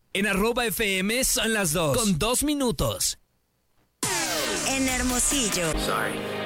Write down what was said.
En @FM son las 2 con 2 minutos. En Hermosillo. Sorry.